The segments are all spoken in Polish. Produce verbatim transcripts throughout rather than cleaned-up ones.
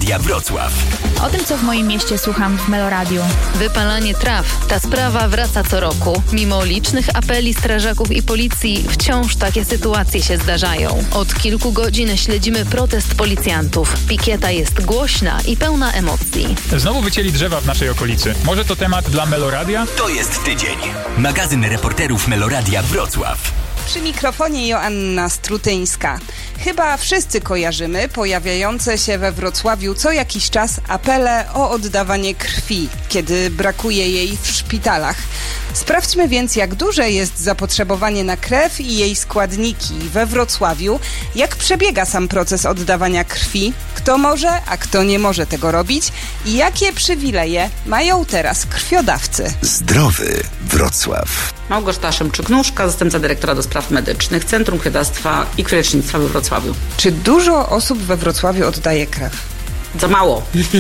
Meloradia Wrocław. O tym, co w moim mieście słucham w Meloradiu. Wypalanie traw. Ta sprawa wraca co roku. Mimo licznych apeli strażaków i policji wciąż takie sytuacje się zdarzają. Od kilku godzin śledzimy protest policjantów. Pikieta jest głośna i pełna emocji. Znowu wycięli drzewa w naszej okolicy. Może to temat dla Meloradia? To jest tydzień. Magazyn reporterów Meloradia Wrocław. Przy mikrofonie Joanna Strutyńska. Chyba wszyscy kojarzymy pojawiające się we Wrocławiu co jakiś czas apele o oddawanie krwi, kiedy brakuje jej w szpitalach. Sprawdźmy więc, jak duże jest zapotrzebowanie na krew i jej składniki we Wrocławiu, jak przebiega sam proces oddawania krwi, kto może, a kto nie może tego robić i jakie przywileje mają teraz krwiodawcy. Zdrowy Wrocław. Małgorzata Szymczyk-Nóżka, zastępca dyrektora do spraw medycznych Centrum Krwiodawstwa i Krwiolecznictwa we Wrocławiu. Czy dużo osób we Wrocławiu oddaje krew? Za mało.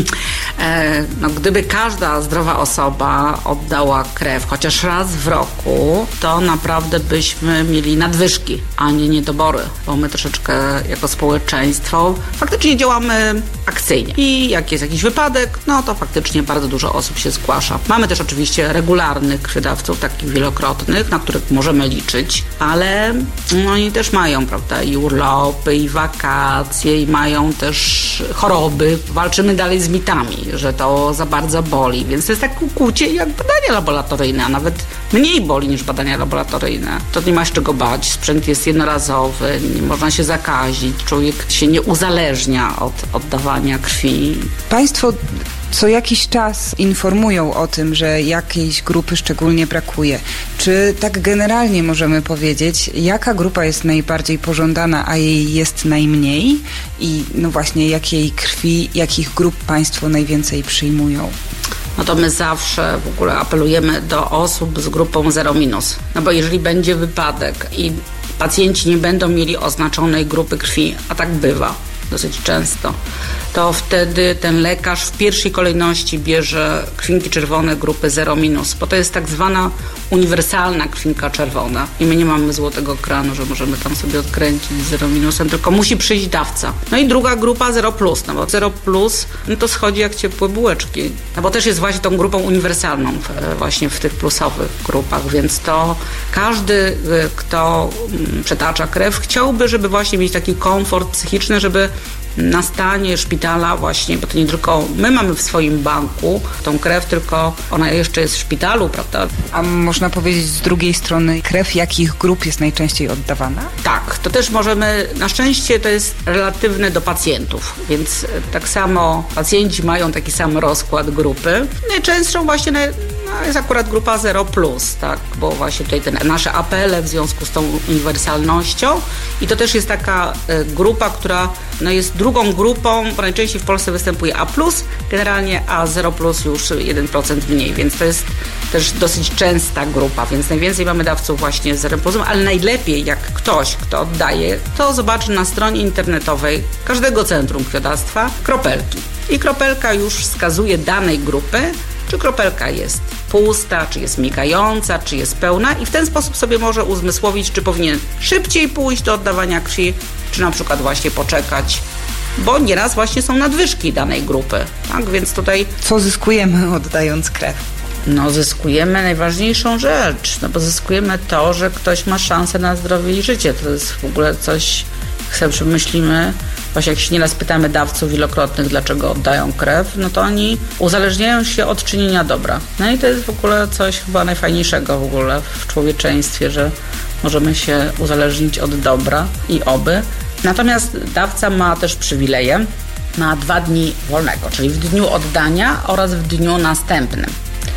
e, no, gdyby każda zdrowa osoba oddała krew chociaż raz w roku, to naprawdę byśmy mieli nadwyżki, a nie niedobory, bo my troszeczkę jako społeczeństwo faktycznie działamy akcyjnie. I jak jest jakiś wypadek, no to faktycznie bardzo dużo osób się zgłasza. Mamy też oczywiście regularnych krwiodawców, takich wielokrotnych, na których możemy liczyć, ale no, oni też mają, prawda, i urlopy, i wakacje, i mają też choroby. Walczymy dalej z mitami, że to za bardzo boli, więc to jest tak ukłucie jak badania laboratoryjne, a nawet mniej boli niż badania laboratoryjne. To nie ma z czego bać, sprzęt jest jednorazowy, nie można się zakazić, człowiek się nie uzależnia od oddawania krwi. Państwo co jakiś czas informują o tym, że jakiejś grupy szczególnie brakuje. Czy tak generalnie możemy powiedzieć, jaka grupa jest najbardziej pożądana, a jej jest najmniej? I no właśnie, jakiej krwi, jakich grup państwo najwięcej przyjmują? No to my zawsze w ogóle apelujemy do osób z grupą zero minus. No bo jeżeli będzie wypadek i pacjenci nie będą mieli oznaczonej grupy krwi, a tak bywa dosyć często, to wtedy ten lekarz w pierwszej kolejności bierze krwinki czerwone grupy zero minus, bo to jest tak zwana uniwersalna krwinka czerwona i my nie mamy złotego kranu, że możemy tam sobie odkręcić z zero minusem, tylko musi przyjść dawca. No i druga grupa zero plus, no bo zero plus no to schodzi jak ciepłe bułeczki, no bo też jest właśnie tą grupą uniwersalną właśnie w tych plusowych grupach, więc to każdy, kto przetacza krew, chciałby, żeby właśnie mieć taki komfort psychiczny, żeby na stanie szpitala właśnie, bo to nie tylko my mamy w swoim banku tą krew, tylko ona jeszcze jest w szpitalu, prawda? A można powiedzieć z drugiej strony, krew jakich grup jest najczęściej oddawana? Tak, to też możemy, na szczęście to jest relatywne do pacjentów, więc tak samo pacjenci mają taki sam rozkład grupy. Najczęstszą właśnie no, jest akurat grupa zero plus, tak, bo właśnie tutaj te nasze apele w związku z tą uniwersalnością i to też jest taka y, grupa, która no, jest drugą grupą, bo najczęściej w Polsce występuje A plus, generalnie A zero plus już jeden procent mniej, więc to jest też dosyć częsta grupa, więc najwięcej mamy dawców właśnie z zero plus, ale najlepiej jak ktoś, kto oddaje, to zobaczy na stronie internetowej każdego centrum krwiodawstwa kropelki. I kropelka już wskazuje danej grupy, czy kropelka jest pusta, czy jest migająca, czy jest pełna i w ten sposób sobie może uzmysłowić, czy powinien szybciej pójść do oddawania krwi, czy na przykład właśnie poczekać, bo nieraz właśnie są nadwyżki danej grupy, tak, więc tutaj... Co zyskujemy oddając krew? No zyskujemy najważniejszą rzecz, no bo zyskujemy to, że ktoś ma szansę na zdrowie i życie, to jest w ogóle coś, jak sobie przemyślimy, właśnie jak się nieraz pytamy dawców wielokrotnych, dlaczego oddają krew, no to oni uzależniają się od czynienia dobra. No i to jest w ogóle coś chyba najfajniejszego w ogóle w człowieczeństwie, że możemy się uzależnić od dobra i oby. Natomiast dawca ma też przywileje, ma dwa dni wolnego, czyli w dniu oddania oraz w dniu następnym.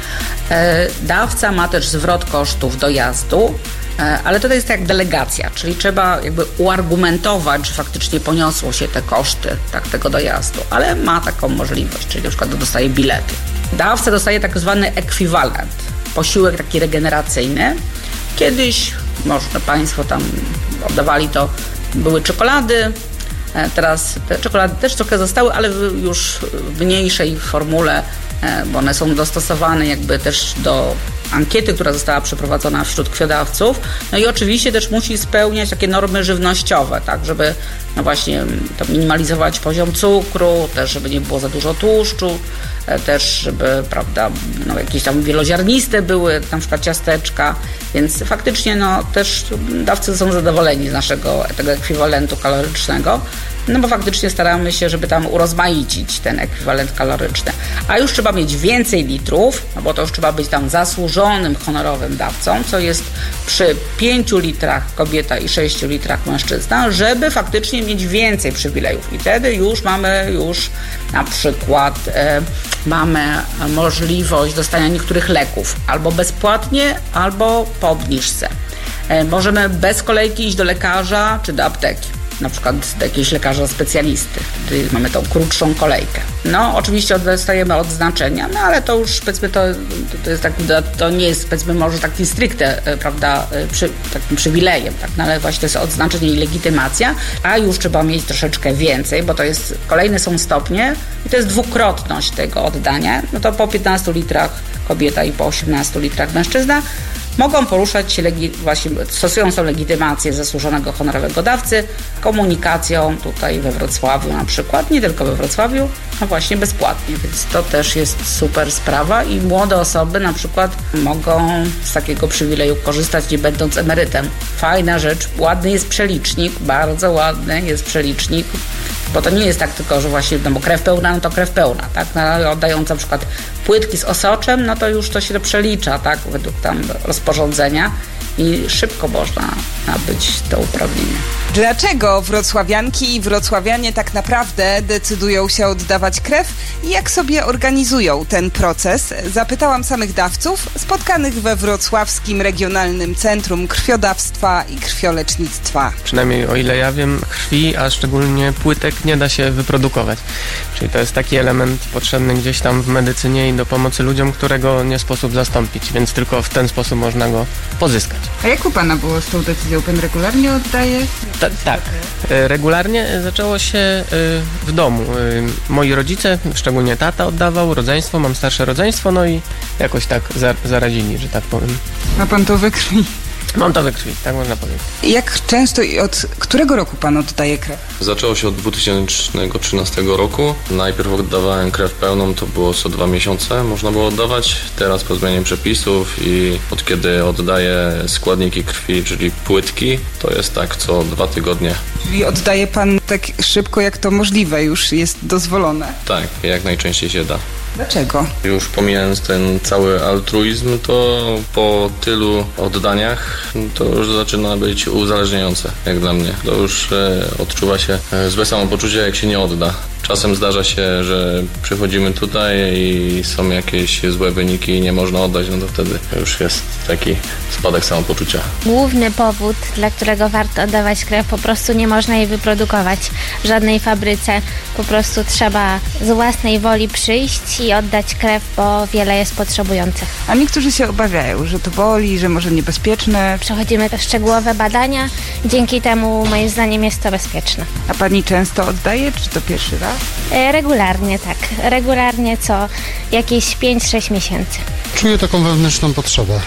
Dawca ma też zwrot kosztów dojazdu, ale to jest jak delegacja, czyli trzeba jakby uargumentować, że faktycznie poniosło się te koszty tak, tego dojazdu, ale ma taką możliwość, czyli na przykład dostaje bilety. Dawca dostaje tak zwany ekwiwalent, posiłek taki regeneracyjny. Kiedyś, może Państwo tam oddawali to, były czekolady, teraz te czekolady też trochę zostały, ale już w mniejszej formule, bo one są dostosowane jakby też do ankiety, która została przeprowadzona wśród krwiodawców. No i oczywiście też musi spełniać takie normy żywnościowe, tak, żeby no właśnie to minimalizować poziom cukru, też żeby nie było za dużo tłuszczu, też żeby, prawda, no jakieś tam wieloziarniste były, na przykład ciasteczka, więc faktycznie no też dawcy są zadowoleni z naszego tego ekwiwalentu kalorycznego, no bo faktycznie staramy się, żeby tam urozmaicić ten ekwiwalent kaloryczny. A już trzeba mieć więcej litrów, no bo to już trzeba być tam zasłużonym, honorowym dawcą, co jest przy pięciu litrach kobieta i sześciu litrach mężczyzna, żeby faktycznie mieć więcej przywilejów. I wtedy już mamy już na przykład e, mamy możliwość dostania niektórych leków albo bezpłatnie, albo po obniżce. E, możemy bez kolejki iść do lekarza czy do apteki. Na przykład do jakiegoś lekarza specjalisty, wtedy mamy tą krótszą kolejkę. No, oczywiście dostajemy odznaczenia, no ale to już, powiedzmy, to, to jest taki, to nie jest, powiedzmy, może taki stricte, prawda, przy, takim przywilejem, tak, no ale właśnie to jest odznaczenie i legitymacja, a już trzeba mieć troszeczkę więcej, bo to jest, kolejne są stopnie i to jest dwukrotność tego oddania, no to po piętnastu litrach kobieta i po osiemnastu litrach mężczyzna mogą poruszać się, legi- właśnie stosują tą legitymację zasłużonego honorowego dawcy komunikacją tutaj we Wrocławiu na przykład, nie tylko we Wrocławiu, a właśnie bezpłatnie, więc to też jest super sprawa i młode osoby na przykład mogą z takiego przywileju korzystać, nie będąc emerytem. Fajna rzecz, ładny jest przelicznik, bardzo ładny jest przelicznik, bo to nie jest tak tylko, że właśnie, no bo krew pełna, no to krew pełna, tak, no, oddając na przykład płytki z osoczem, no to już to się przelicza, tak, według tam rozporządzenia i szybko można nabyć to uprawnienie. Dlaczego wrocławianki i wrocławianie tak naprawdę decydują się oddawać krew i jak sobie organizują ten proces? Zapytałam samych dawców spotkanych we Wrocławskim Regionalnym Centrum Krwiodawstwa i Krwiolecznictwa. Przynajmniej o ile ja wiem, krwi, a szczególnie płytek nie da się wyprodukować. Czyli to jest taki element potrzebny gdzieś tam w medycynie i do pomocy ludziom, którego nie sposób zastąpić, więc tylko w ten sposób można go pozyskać. A jak u Pana było z tą decyzją? Pan regularnie oddaje? Ta, tak. Regularnie zaczęło się w domu. Moi rodzice, szczególnie tata oddawał, rodzeństwo, mam starsze rodzeństwo, no i jakoś tak zarazili, że tak powiem. Ma Pan to we krwi? Mam to we krwi, tak można powiedzieć. Jak często i od którego roku Pan oddaje krew? Zaczęło się od dwa tysiące trzynastego roku. Najpierw oddawałem krew pełną, to było co dwa miesiące można było oddawać. Teraz po zmianie przepisów i od kiedy oddaję składniki krwi, czyli płytki, to jest tak co dwa tygodnie. Czyli oddaje Pan tak szybko, jak to możliwe, już jest dozwolone? Tak, jak najczęściej się da. Dlaczego? Już pomijając ten cały altruizm, to po tylu oddaniach to już zaczyna być uzależniające, jak dla mnie. To już e, odczuwa się e, złe samopoczucie, jak się nie odda. Czasem zdarza się, że przychodzimy tutaj i są jakieś złe wyniki i nie można oddać, no to wtedy już jest taki spadek samopoczucia. Główny powód, dla którego warto oddawać krew, po prostu nie można jej wyprodukować w żadnej fabryce. Po prostu trzeba z własnej woli przyjść i oddać krew, bo wiele jest potrzebujących. A niektórzy się obawiają, że to boli, że może niebezpieczne. Przechodzimy też szczegółowe badania, dzięki temu moim zdaniem jest to bezpieczne. A Pani często oddaje, czy to pierwszy raz? Regularnie, tak. Regularnie co jakieś pięć sześć miesięcy. Czuję taką wewnętrzną potrzebę.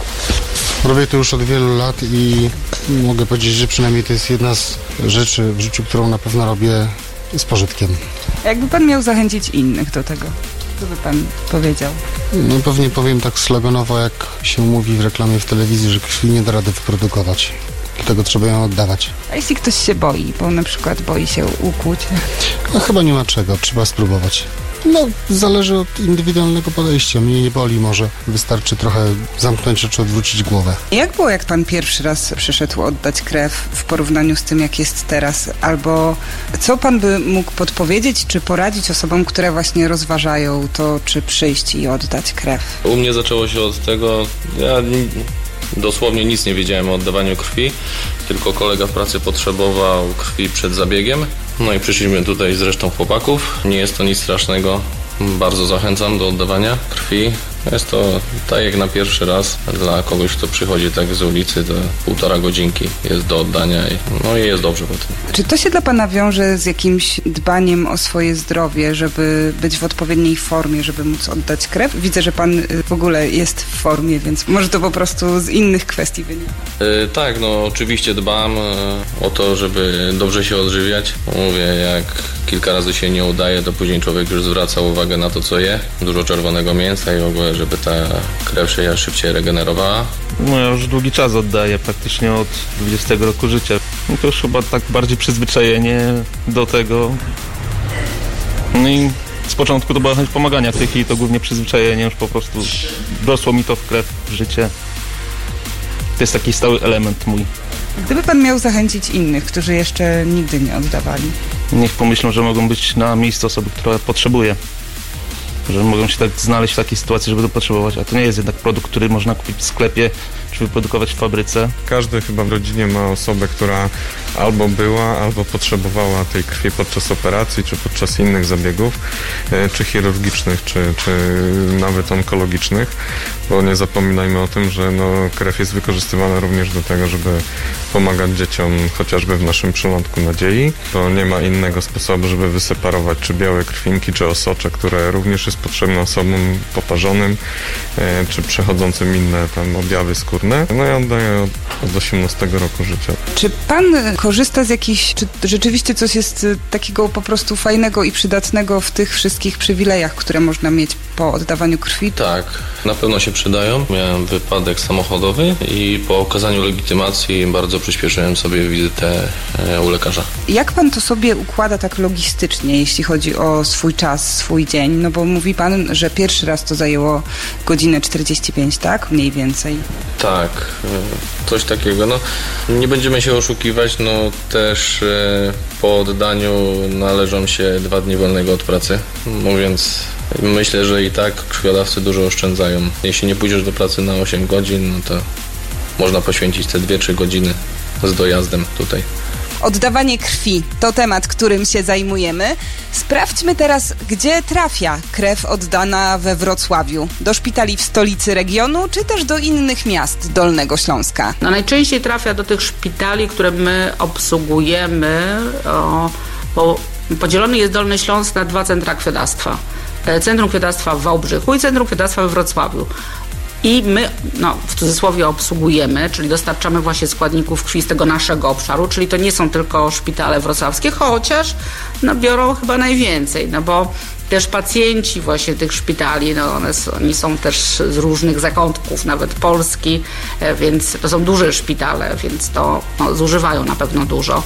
Robię to już od wielu lat i mogę powiedzieć, że przynajmniej to jest jedna z rzeczy w życiu, którą na pewno robię z pożytkiem. A jakby Pan miał zachęcić innych do tego, co by Pan powiedział? No pewnie powiem tak sloganowo, jak się mówi w reklamie w telewizji, że krwi nie da rady wyprodukować. Dlatego trzeba ją oddawać. A jeśli ktoś się boi, bo na przykład boi się ukłuć? No chyba nie ma czego, trzeba spróbować. No, zależy od indywidualnego podejścia. Mnie nie boli, może wystarczy trochę zamknąć oczy, odwrócić głowę. Jak było, jak Pan pierwszy raz przyszedł oddać krew w porównaniu z tym, jak jest teraz? Albo co Pan by mógł podpowiedzieć, czy poradzić osobom, które właśnie rozważają to, czy przyjść i oddać krew? U mnie zaczęło się od tego, ja dosłownie nic nie wiedziałem o oddawaniu krwi, tylko kolega w pracy potrzebował krwi przed zabiegiem. No i przyszliśmy tutaj z resztą chłopaków. Nie jest to nic strasznego. Bardzo zachęcam do oddawania krwi. Jest to tak jak na pierwszy raz dla kogoś, kto przychodzi tak z ulicy, to półtora godzinki jest do oddania i, no i jest dobrze potem. Czy to się dla Pana wiąże z jakimś dbaniem o swoje zdrowie, żeby być w odpowiedniej formie, żeby móc oddać krew? Widzę, że Pan w ogóle jest w formie, więc może to po prostu z innych kwestii wynika. Yy, tak, no oczywiście dbam yy, o to, żeby dobrze się odżywiać. Mówię, jak kilka razy się nie udaje, to później człowiek już zwraca uwagę na to, co je. Dużo czerwonego mięsa i w ogóle, żeby ta krew się szybciej regenerowała. No ja już długi czas oddaję, praktycznie od dwudziestego roku życia. No to już chyba tak bardziej przyzwyczajenie do tego. No i z początku to była chęć pomagania, w tej chwili to głównie przyzwyczajenie, już po prostu wrosło mi to w krew, w życie. To jest taki stały element mój. Gdyby Pan miał zachęcić innych, którzy jeszcze nigdy nie oddawali? Niech pomyślą, że mogą być na miejscu osoby, która potrzebuje. Że mogą się tak znaleźć w takiej sytuacji, żeby to potrzebować. A to nie jest jednak produkt, który można kupić w sklepie czy wyprodukować w fabryce. Każdy chyba w rodzinie ma osobę, która albo była, albo potrzebowała tej krwi podczas operacji, czy podczas innych zabiegów, czy chirurgicznych, czy, czy nawet onkologicznych, bo nie zapominajmy o tym, że no, krew jest wykorzystywana również do tego, żeby pomagać dzieciom chociażby w naszym przylądku nadziei. To nie ma innego sposobu, żeby wyseparować czy białe krwinki, czy osocze, które również jest potrzebne osobom poparzonym, czy przechodzącym inne tam objawy skórne. No ja oddaję od, od osiemnastego roku życia. Czy Pan korzysta z jakichś, czy rzeczywiście coś jest takiego po prostu fajnego i przydatnego w tych wszystkich przywilejach, które można mieć po oddawaniu krwi? Tak, na pewno się przydają. Miałem wypadek samochodowy i po okazaniu legitymacji bardzo przyspieszyłem sobie wizytę u lekarza. Jak Pan to sobie układa tak logistycznie, jeśli chodzi o swój czas, swój dzień? No bo mówi Pan, że pierwszy raz to zajęło godzinę czterdzieści pięć, tak? Mniej więcej. Tak, coś takiego. No, nie będziemy się oszukiwać, no też e, po oddaniu należą się dwa dni wolnego od pracy, mówiąc myślę, że i tak krwiodawcy dużo oszczędzają. Jeśli nie pójdziesz do pracy na osiem godzin, no to można poświęcić te dwie trzy godziny z dojazdem tutaj. Oddawanie krwi to temat, którym się zajmujemy. Sprawdźmy teraz, gdzie trafia krew oddana we Wrocławiu. Do szpitali w stolicy regionu, czy też do innych miast Dolnego Śląska? No najczęściej trafia do tych szpitali, które my obsługujemy, o, bo podzielony jest Dolny Śląsk na dwa centra krwiodawstwa. Centrum Krwiodawstwa w Wałbrzychu i Centrum Krwiodawstwa we Wrocławiu. I my, no, w cudzysłowie obsługujemy, czyli dostarczamy właśnie składników krwi z tego naszego obszaru, czyli to nie są tylko szpitale wrocławskie, chociaż no, biorą chyba najwięcej, no bo też pacjenci właśnie tych szpitali, no one są, oni są też z różnych zakątków, nawet Polski, więc to są duże szpitale, więc to no, zużywają na pewno dużo.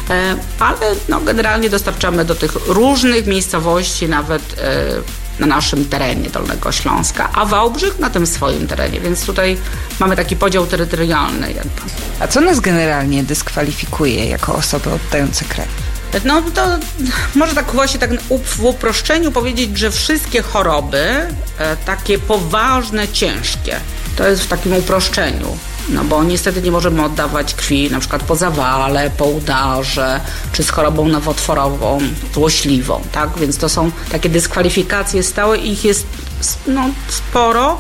Ale no, generalnie dostarczamy do tych różnych miejscowości, nawet na naszym terenie Dolnego Śląska, a Wałbrzych na tym swoim terenie, więc tutaj mamy taki podział terytorialny. Jakby. A co nas generalnie dyskwalifikuje jako osoby oddające krew? No to może tak właśnie tak w uproszczeniu powiedzieć, że wszystkie choroby, e, takie poważne, ciężkie, to jest w takim uproszczeniu. No bo niestety nie możemy oddawać krwi na przykład po zawale, po udarze, czy z chorobą nowotworową, złośliwą, tak? Więc to są takie dyskwalifikacje stałe, ich jest no, sporo.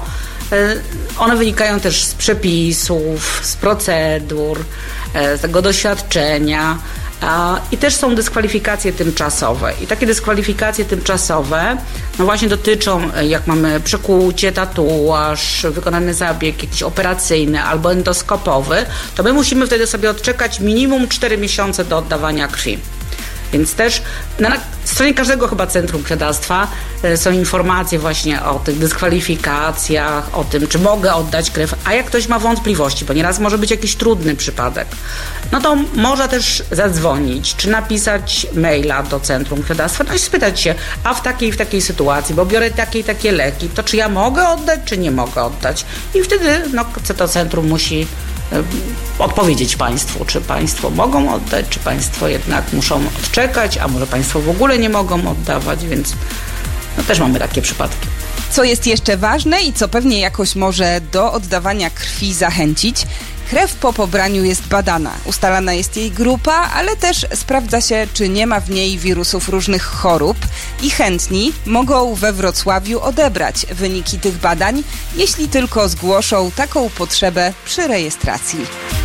One wynikają też z przepisów, z procedur, z tego doświadczenia. I też są dyskwalifikacje tymczasowe. I takie dyskwalifikacje tymczasowe no właśnie dotyczą, jak mamy przekłucie, tatuaż, wykonany zabieg jakiś operacyjny albo endoskopowy, to my musimy wtedy sobie odczekać minimum cztery miesiące do oddawania krwi. Więc też na stronie każdego chyba Centrum Krwiodawstwa są informacje właśnie o tych dyskwalifikacjach, o tym, czy mogę oddać krew, a jak ktoś ma wątpliwości, bo nieraz może być jakiś trudny przypadek, no to można też zadzwonić, czy napisać maila do Centrum Krwiodawstwa, no i spytać się, a w takiej w takiej sytuacji, bo biorę takie i takie leki, to czy ja mogę oddać, czy nie mogę oddać? I wtedy no, to centrum musi odpowiedzieć Państwu, czy Państwo mogą oddać, czy Państwo jednak muszą odczekać, a może Państwo w ogóle nie mogą oddawać, więc no, też mamy takie przypadki. Co jest jeszcze ważne i co pewnie jakoś może do oddawania krwi zachęcić, Krew po pobraniu jest badana, ustalana jest jej grupa, ale też sprawdza się, czy nie ma w niej wirusów różnych chorób i chętni mogą we Wrocławiu odebrać wyniki tych badań, jeśli tylko zgłoszą taką potrzebę przy rejestracji.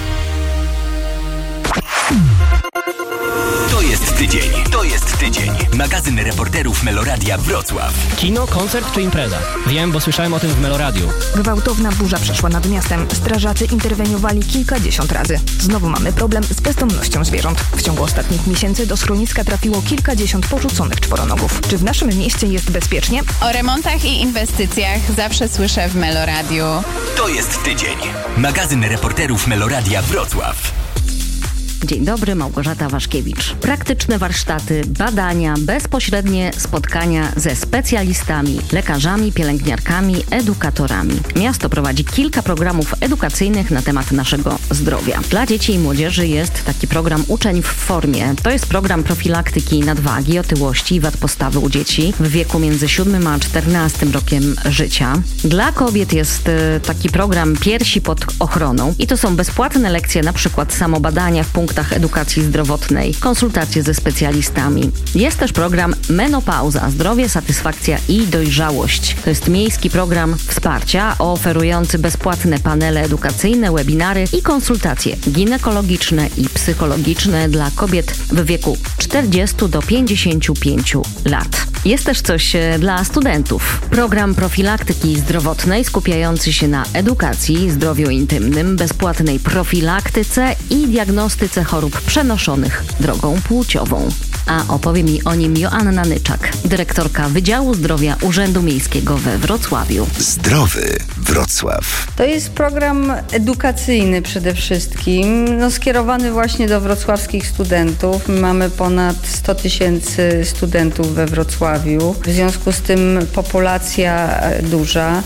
To jest tydzień, to jest tydzień. Magazyn reporterów Meloradia Wrocław. Kino, koncert czy impreza? Wiem, bo słyszałem o tym w Meloradiu. Gwałtowna burza przeszła nad miastem. Strażacy interweniowali kilkadziesiąt razy. Znowu mamy problem z bezdomnością zwierząt. W ciągu ostatnich miesięcy do schroniska trafiło kilkadziesiąt porzuconych czworonogów. Czy w naszym mieście jest bezpiecznie? O remontach i inwestycjach zawsze słyszę w Meloradiu. To jest tydzień. Magazyn reporterów Meloradia Wrocław. Dzień dobry, Małgorzata Waszkiewicz. Praktyczne warsztaty, badania, bezpośrednie spotkania ze specjalistami, lekarzami, pielęgniarkami, edukatorami. Miasto prowadzi kilka programów edukacyjnych na temat naszego zdrowia. Dla dzieci i młodzieży jest taki program Uczeń w formie. To jest program profilaktyki nadwagi, otyłości i wad postawy u dzieci w wieku między siódmym a czternastym rokiem życia. Dla kobiet jest taki program Piersi pod ochroną i to są bezpłatne lekcje, na przykład samobadania w punktach edukacji zdrowotnej, konsultacje ze specjalistami. Jest też program Menopauza, zdrowie, satysfakcja i dojrzałość. To jest miejski program wsparcia oferujący bezpłatne panele edukacyjne, webinary i konsultacje ginekologiczne i psychologiczne dla kobiet w wieku czterdziestu do pięćdziesięciu pięciu lat. Jest też coś dla studentów. Program profilaktyki zdrowotnej skupiający się na edukacji, zdrowiu intymnym, bezpłatnej profilaktyce i diagnostyce chorób przenoszonych drogą płciową. A opowie mi o nim Joanna Nyczak, dyrektorka Wydziału Zdrowia Urzędu Miejskiego we Wrocławiu. Zdrowy Wrocław. To jest program edukacyjny przede wszystkim, no, skierowany właśnie do wrocławskich studentów. My mamy ponad sto tysięcy studentów we Wrocławiu. W związku z tym populacja duża.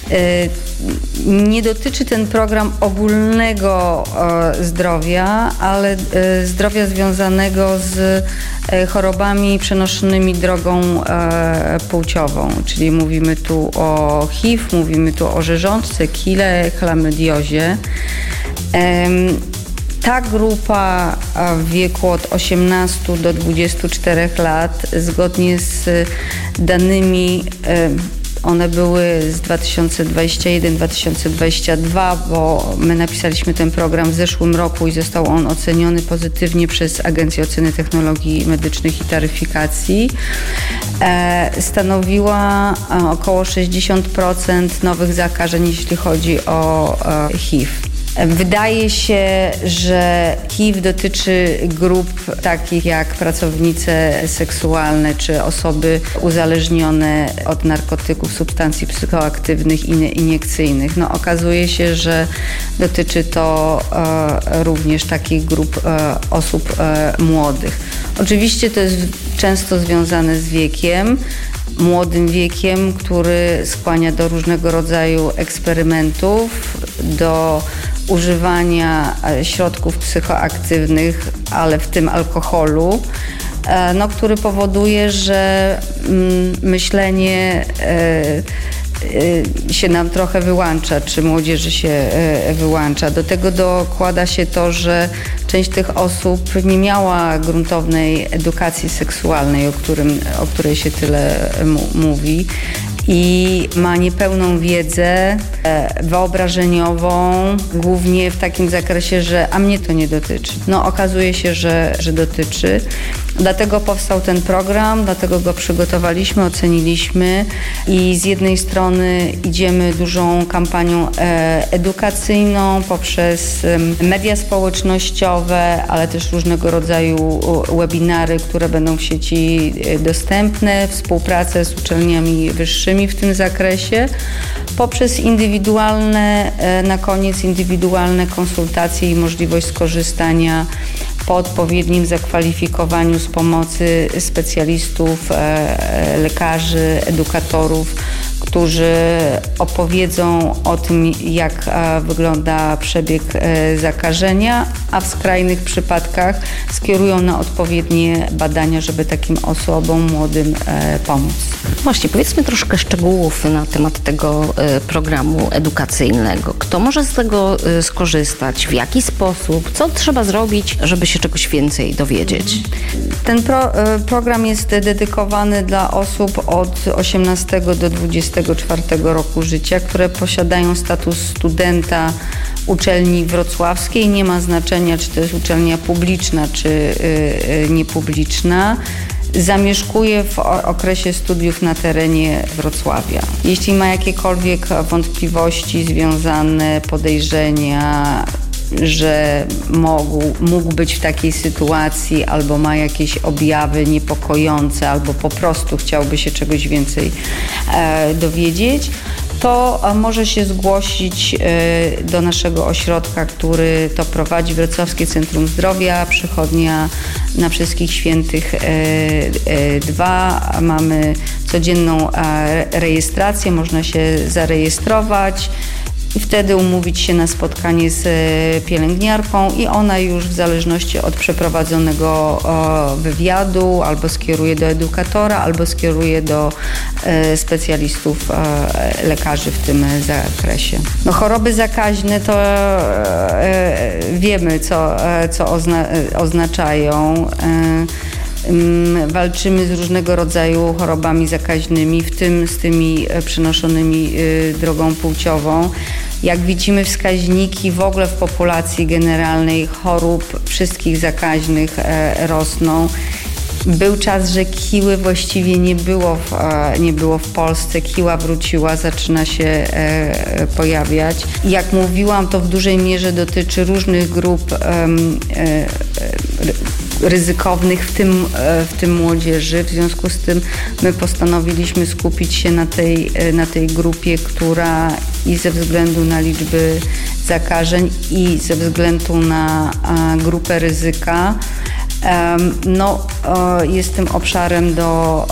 Nie dotyczy ten program ogólnego zdrowia, ale zdrowia związanego z chorobami przenoszonymi drogą płciową, czyli mówimy tu o H I V, mówimy tu o rzeżączce, kile, chlamydiozie. Ta grupa w wieku od osiemnastu do dwudziestu czterech lat, zgodnie z danymi, one były z dwa tysiące dwudziestego pierwszego do dwa tysiące dwudziestego drugiego, bo my napisaliśmy ten program w zeszłym roku i został on oceniony pozytywnie przez Agencję Oceny Technologii Medycznych i Taryfikacji. E, stanowiła około sześćdziesiąt procent nowych zakażeń, jeśli chodzi o e, H I V. Wydaje się, że H I V dotyczy grup takich jak pracownice seksualne czy osoby uzależnione od narkotyków, substancji psychoaktywnych i iniekcyjnych. No, okazuje się, że dotyczy to e, również takich grup e, osób e, młodych. Oczywiście to jest często związane z wiekiem, młodym wiekiem, który skłania do różnego rodzaju eksperymentów, do używania środków psychoaktywnych, ale w tym alkoholu, no, który powoduje, że myślenie się nam trochę wyłącza, czy młodzieży się wyłącza. Do tego dokłada się to, że część tych osób nie miała gruntownej edukacji seksualnej, o, którym, o której się tyle mówi, i ma niepełną wiedzę wyobrażeniową, głównie w takim zakresie, że a mnie to nie dotyczy. No, okazuje się, że, że dotyczy. Dlatego powstał ten program, dlatego go przygotowaliśmy, oceniliśmy i z jednej strony idziemy dużą kampanią edukacyjną poprzez media społecznościowe, ale też różnego rodzaju webinary, które będą w sieci dostępne, współpracę z uczelniami wyższymi w tym zakresie, poprzez indywidualne, na koniec indywidualne konsultacje i możliwość skorzystania po odpowiednim zakwalifikowaniu z pomocy specjalistów, lekarzy, edukatorów, którzy opowiedzą o tym, jak wygląda przebieg zakażenia, a w skrajnych przypadkach skierują na odpowiednie badania, żeby takim osobom młodym pomóc. Właśnie, powiedzmy troszkę szczegółów na temat tego programu edukacyjnego. Kto może z tego skorzystać? W jaki sposób? Co trzeba zrobić, żeby się czegoś więcej dowiedzieć? Ten pro, program jest dedykowany dla osób od osiemnastego do dwudziestego czwartego roku życia, które posiadają status studenta uczelni wrocławskiej. Nie ma znaczenia, czy to jest uczelnia publiczna, czy yy, niepubliczna. Zamieszkuje w okresie studiów na terenie Wrocławia. Jeśli ma jakiekolwiek wątpliwości związane, podejrzenia, że mógł, mógł być w takiej sytuacji albo ma jakieś objawy niepokojące, albo po prostu chciałby się czegoś więcej e, dowiedzieć, to może się zgłosić e, do naszego ośrodka, który to prowadzi, Wrocławskie Centrum Zdrowia, Przychodnia na Wszystkich Świętych dwa. E, Mamy codzienną e, rejestrację, można się zarejestrować i wtedy umówić się na spotkanie z pielęgniarką i ona już w zależności od przeprowadzonego wywiadu albo skieruje do edukatora, albo skieruje do specjalistów, lekarzy w tym zakresie. No, choroby zakaźne to wiemy, co, co ozna- oznaczają. Walczymy z różnego rodzaju chorobami zakaźnymi, w tym z tymi przenoszonymi drogą płciową. Jak widzimy, wskaźniki w ogóle w populacji generalnej chorób wszystkich zakaźnych rosną. Był czas, że kiły właściwie nie było w, nie było w Polsce. Kiła wróciła, zaczyna się e, pojawiać. I jak mówiłam, to w dużej mierze dotyczy różnych grup e, e, ryzykownych, w tym, e, w tym młodzieży. W związku z tym my postanowiliśmy skupić się na tej, na tej grupie, która i ze względu na liczby zakażeń, i ze względu na a, grupę ryzyka no, jest tym obszarem do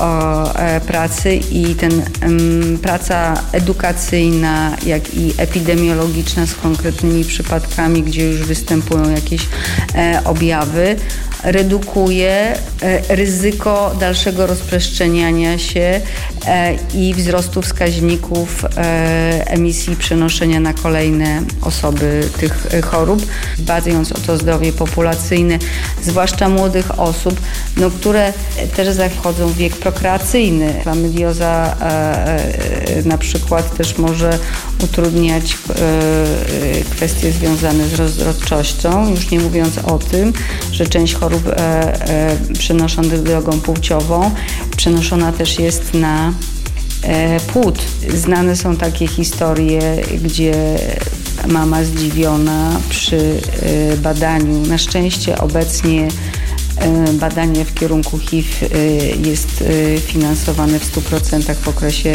pracy i ten praca edukacyjna, jak i epidemiologiczna z konkretnymi przypadkami, gdzie już występują jakieś objawy, redukuje ryzyko dalszego rozprzestrzeniania się i wzrostu wskaźników emisji przenoszenia na kolejne osoby tych chorób, dbając o to zdrowie populacyjne, zwłaszcza młodych osób, no, które też zachodzą w wiek prokreacyjny. Chlamydioza na przykład też może utrudniać kwestie związane z rozrodczością, już nie mówiąc o tym, że część chorób przenoszonych drogą płciową przenoszona też jest na płód. Znane są takie historie, gdzie mama zdziwiona przy badaniu, na szczęście obecnie badanie w kierunku H I V jest finansowane w stu procentach w okresie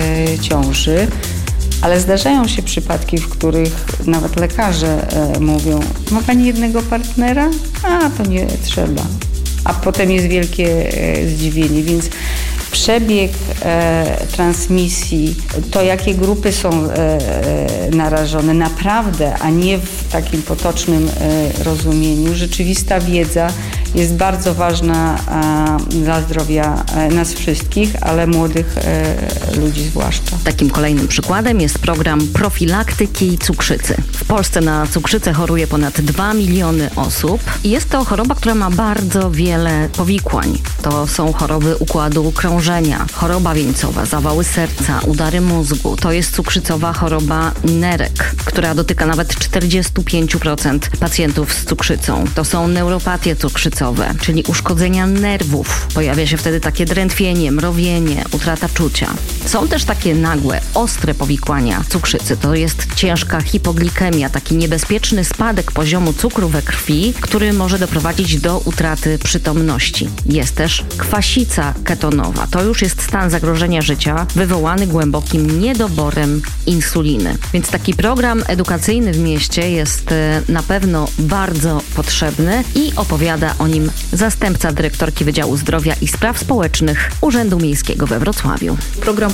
ciąży, ale zdarzają się przypadki, w których nawet lekarze mówią: ma pani jednego partnera? A, to nie trzeba. A potem jest wielkie zdziwienie, więc przebieg e, transmisji, to jakie grupy są e, narażone naprawdę, a nie w takim potocznym e, rozumieniu. Rzeczywista wiedza jest bardzo ważna e, dla zdrowia e, nas wszystkich, ale młodych e, ludzi zwłaszcza. Takim kolejnym przykładem jest program profilaktyki cukrzycy. W Polsce na cukrzycę choruje ponad dwa miliony osób i jest to choroba, która ma bardzo wiele powikłań. To są choroby układu krążenia, choroba wieńcowa, zawały serca, udary mózgu. To jest cukrzycowa choroba nerek, która dotyka nawet czterdzieści pięć procent pacjentów z cukrzycą. To są neuropatie cukrzycowe, czyli uszkodzenia nerwów. Pojawia się wtedy takie drętwienie, mrowienie, utrata czucia. Są też takie nagłe, ostre powikłania cukrzycy. To jest ciężka hipoglikemia, taki niebezpieczny spadek poziomu cukru we krwi, który może doprowadzić do utraty przytomności. Jest też kwasica ketonowa. To już jest stan zagrożenia życia wywołany głębokim niedoborem insuliny. Więc taki program edukacyjny w mieście jest na pewno bardzo potrzebny i opowiada o nim zastępca dyrektorki Wydziału Zdrowia i Spraw Społecznych Urzędu Miejskiego we Wrocławiu. Program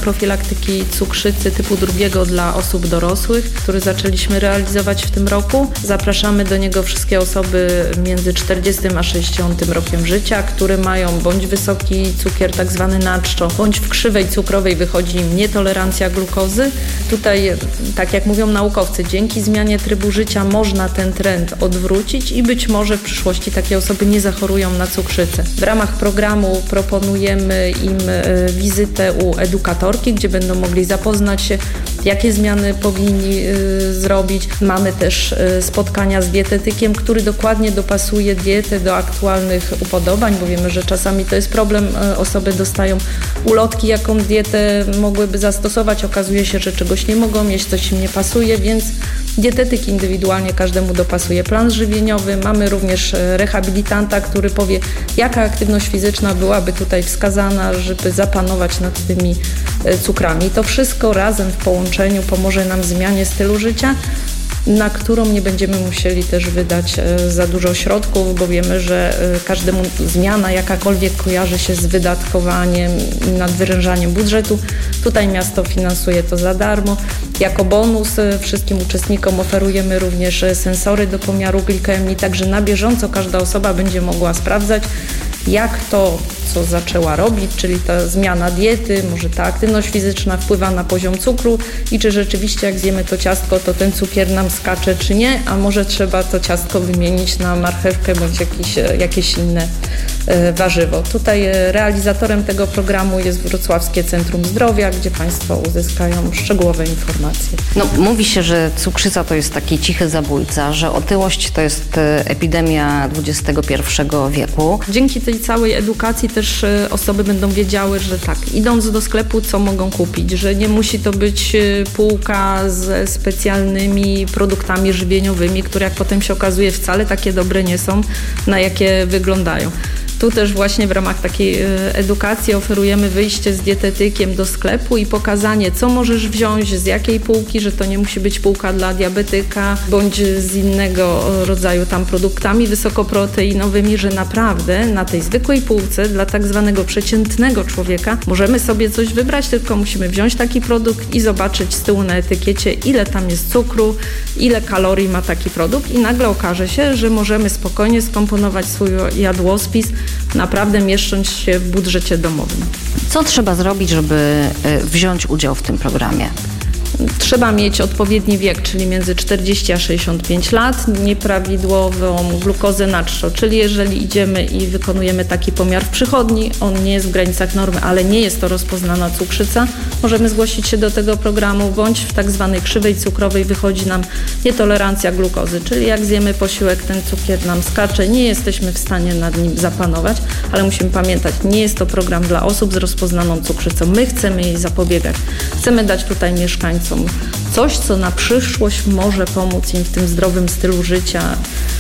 profilaktyki cukrzycy typu drugiego dla osób dorosłych, który zaczęliśmy realizować w tym roku. Zapraszamy do niego wszystkie osoby między czterdziestym a sześćdziesiątym rokiem życia, które mają bądź wysoki cukier, tak zwany nadczczo, bądź w krzywej cukrowej wychodzi im nietolerancja glukozy. Tutaj, tak jak mówią naukowcy, dzięki zmianie trybu życia można ten trend odwrócić i być może w przyszłości takie osoby nie zachorują na cukrzycę. W ramach programu proponujemy im wizytę u edukatorki, gdzie będą mogli zapoznać się, jakie zmiany powinni zrobić. Mamy też spotkania z dietetykiem, który dokładnie dopasuje dietę do aktualnych upodobań, bo wiemy, że czasami to jest problem. Osoby dostają ulotki, jaką dietę mogłyby zastosować. Okazuje się, że czegoś nie mogą jeść, coś im nie pasuje, więc dietetyk indywidualnie każdemu dopasuje plan żywieniowy. Mamy również rehabilitanta, który powie, jaka aktywność fizyczna byłaby tutaj wskazana, żeby zapanować nad tymi cukrami. To wszystko razem w połączeniu pomoże nam w zmianie stylu życia, na którą nie będziemy musieli też wydać za dużo środków, bo wiemy, że każdemu zmiana jakakolwiek kojarzy się z wydatkowaniem i nadwyrężaniem budżetu. Tutaj miasto finansuje to za darmo. Jako bonus wszystkim uczestnikom oferujemy również sensory do pomiaru glikemii, także na bieżąco każda osoba będzie mogła sprawdzać, jak to, co zaczęła robić, czyli ta zmiana diety, może ta aktywność fizyczna wpływa na poziom cukru i czy rzeczywiście jak zjemy to ciastko, to ten cukier nam skacze, czy nie, a może trzeba to ciastko wymienić na marchewkę bądź jakieś, jakieś inne e, warzywo. Tutaj realizatorem tego programu jest Wrocławskie Centrum Zdrowia, gdzie Państwo uzyskają szczegółowe informacje. No, mówi się, że cukrzyca to jest taki cichy zabójca, że otyłość to jest epidemia dwudziestego pierwszego wieku. Dzięki tej całej edukacji też osoby będą wiedziały, że tak, idąc do sklepu, co mogą kupić, że nie musi to być półka ze specjalnymi produktami żywieniowymi, które jak potem się okazuje wcale takie dobre nie są, na jakie wyglądają. Tu też właśnie w ramach takiej edukacji oferujemy wyjście z dietetykiem do sklepu i pokazanie, co możesz wziąć, z jakiej półki, że to nie musi być półka dla diabetyka, bądź z innego rodzaju tam produktami wysokoproteinowymi, że naprawdę na tej zwykłej półce dla tak zwanego przeciętnego człowieka możemy sobie coś wybrać, tylko musimy wziąć taki produkt i zobaczyć z tyłu na etykiecie, ile tam jest cukru, ile kalorii ma taki produkt i nagle okaże się, że możemy spokojnie skomponować swój jadłospis, naprawdę mieszcząc się w budżecie domowym. Co trzeba zrobić, żeby wziąć udział w tym programie? Trzeba mieć odpowiedni wiek, czyli między czterdzieści a sześćdziesiąt pięć lat, nieprawidłową glukozę nadczczo, czyli jeżeli idziemy i wykonujemy taki pomiar w przychodni, on nie jest w granicach normy, ale nie jest to rozpoznana cukrzyca, możemy zgłosić się do tego programu, bądź w tak zwanej krzywej cukrowej wychodzi nam nietolerancja glukozy, czyli jak zjemy posiłek, ten cukier nam skacze, nie jesteśmy w stanie nad nim zapanować, ale musimy pamiętać, nie jest to program dla osób z rozpoznaną cukrzycą, my chcemy jej zapobiegać, chcemy dać tutaj mieszkańcom coś, co na przyszłość może pomóc im w tym zdrowym stylu życia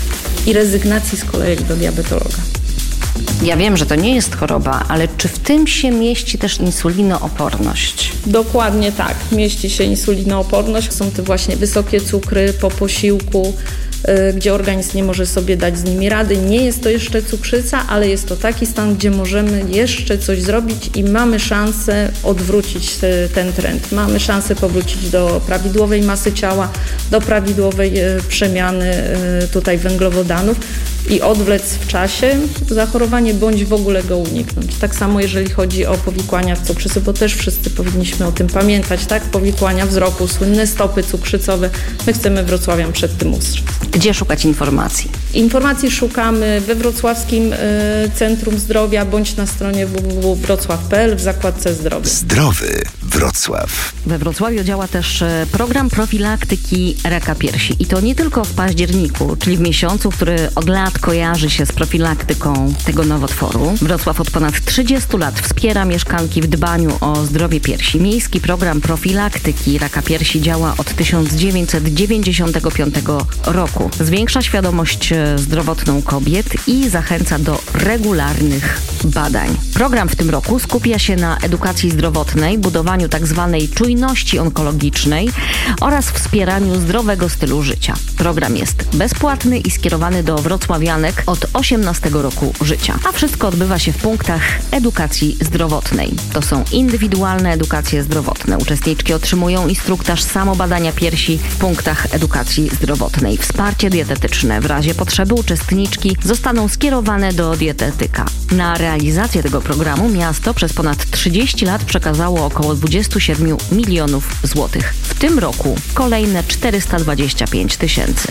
i rezygnacji z kolejek do diabetologa. Ja wiem, że to nie jest choroba, ale czy w tym się mieści też insulinooporność? Dokładnie tak, mieści się insulinooporność. Są to właśnie wysokie cukry po posiłku, gdzie organizm nie może sobie dać z nimi rady. Nie jest to jeszcze cukrzyca, ale jest to taki stan, gdzie możemy jeszcze coś zrobić i mamy szansę odwrócić ten trend. Mamy szansę powrócić do prawidłowej masy ciała, do prawidłowej przemiany tutaj węglowodanów i odwlec w czasie zachorowanie bądź w ogóle go uniknąć. Tak samo jeżeli chodzi o powikłania w cukrzycy, bo też wszyscy powinniśmy o tym pamiętać, tak? Powikłania wzroku, słynne stopy cukrzycowe. My chcemy wrocławian przed tym ustrzec. Gdzie szukać informacji? Informacji szukamy we Wrocławskim y, Centrum Zdrowia bądź na stronie w w w kropka wrocław kropka p l w zakładce zdrowie. Zdrowy Wrocław. We Wrocławiu działa też program profilaktyki raka piersi i to nie tylko w październiku, czyli w miesiącu, który od lat kojarzy się z profilaktyką tego nowotworu. Wrocław od ponad trzydziestu lat wspiera mieszkanki w dbaniu o zdrowie piersi. Miejski program profilaktyki raka piersi działa od tysiąc dziewięćset dziewięćdziesiątego piątego roku. Zwiększa świadomość zdrowotną kobiet i zachęca do regularnych badań. Program w tym roku skupia się na edukacji zdrowotnej, budowaniu tzw. czujności onkologicznej oraz wspieraniu zdrowego stylu życia. Program jest bezpłatny i skierowany do wrocławianek od osiemnastego roku życia. A wszystko odbywa się w punktach edukacji zdrowotnej. To są indywidualne edukacje zdrowotne. Uczestniczki otrzymują instruktaż samobadania piersi w punktach edukacji zdrowotnej. Wsparcie dietetyczne. W razie potrzeby uczestniczki zostaną skierowane do dietetyka. Na realizację tego programu miasto przez ponad trzydzieści lat przekazało około dwadzieścia siedem milionów złotych. W tym roku kolejne czterysta dwadzieścia pięć tysięcy.